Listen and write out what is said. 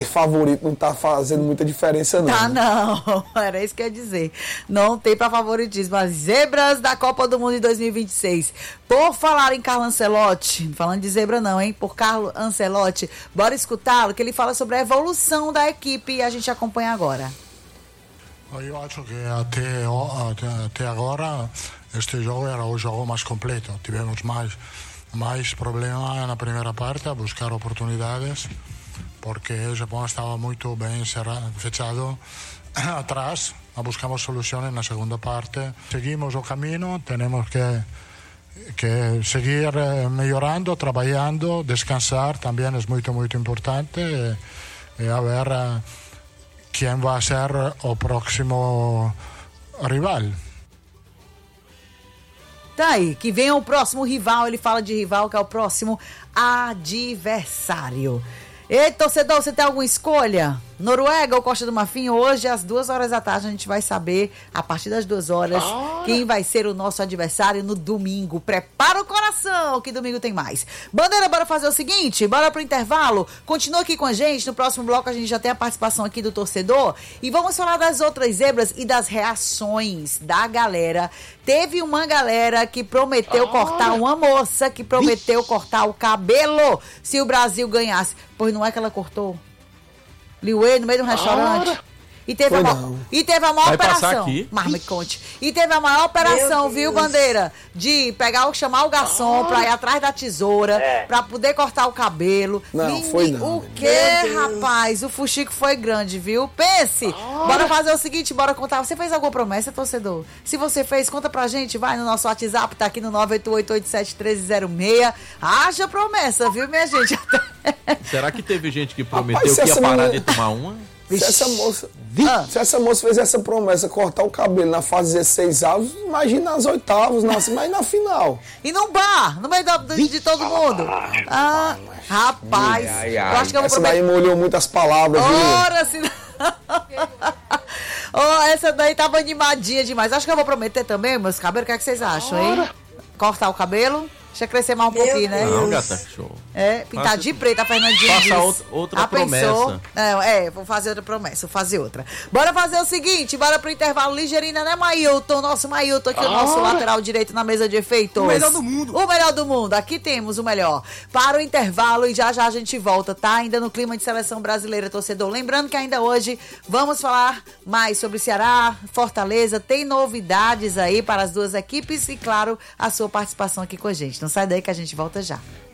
favorito não tá fazendo muita diferença, não. Tá, não. Era isso que eu ia dizer. Não tem pra favoritismo. As zebras da Copa do Mundo de 2026. Por falar em Carlo Ancelotti, falando de zebra não, hein? Por Carlo Ancelotti, bora escutá-lo, que ele fala sobre a evolução da equipe e a gente acompanha agora. Eu acho que até agora este jogo era o jogo mais completo. Tivemos mais problemas na primeira parte a buscar oportunidades, porque o Japão estava muito bem fechado atrás. Buscamos soluções na segunda parte. Seguimos o caminho, temos que seguir melhorando, trabalhando, descansar também é muito importante e a ver quem vai ser o próximo rival. Tá aí, que venha o próximo rival, ele fala de rival, que é o próximo adversário. Ei, torcedor, você tem alguma escolha? Noruega ou Costa do Marfim? Hoje, às 2h da tarde, a gente vai saber, a partir das 2h, quem vai ser o nosso adversário no domingo. Prepara o coração, que domingo tem mais. Bandeira, bora fazer o seguinte, bora pro intervalo. Continua aqui com a gente, no próximo bloco a gente já tem a participação aqui do torcedor. E vamos falar das outras zebras e das reações da galera. Teve uma galera que prometeu cortar, uma moça que prometeu cortar o cabelo se o Brasil ganhasse. Pois não é que ela cortou? Liuê, no meio de um restaurante. E teve a maior operação. Mas me conte. E teve a maior operação, viu, Bandeira? De chamar o garçom pra ir atrás da tesoura, pra poder cortar o cabelo. Não, foi não. O quê, rapaz? O fuxico foi grande, viu? Pense. Bora fazer o seguinte, bora contar. Você fez alguma promessa, torcedor? Se você fez, conta pra gente. Vai no nosso WhatsApp, tá aqui no 988871306. Haja promessa, viu, minha gente? Será que teve gente que prometeu que ia parar de tomar uma? Se essa moça fez essa promessa, cortar o cabelo na fase 16 avos, imagina nas oitavas, mas na final. E num bar, no meio de todo mundo. Rapaz, eu acho que eu vou essa daí molhou muitas palavras. Ora, se... essa daí tava animadinha demais. Acho que eu vou prometer também, meus cabelos. O que é que vocês acham, hein? Cortar o cabelo? Deixa crescer mais um pouquinho, né? Não, gata, show. Pintar de preto, a Fernandinha faça outra promessa. Vou fazer outra promessa, vou fazer outra. Bora fazer o seguinte, bora pro intervalo ligeirinho, né, Mailton? Nosso Mailton aqui, o nosso lateral direito na mesa de efeitos. O melhor do mundo. O melhor do mundo, aqui temos o melhor. Para o intervalo e já a gente volta, tá? Ainda no clima de seleção brasileira, torcedor. Lembrando que ainda hoje vamos falar mais sobre Ceará, Fortaleza, tem novidades aí para as duas equipes e, claro, a sua participação aqui com a gente. Não sai daí que a gente volta já.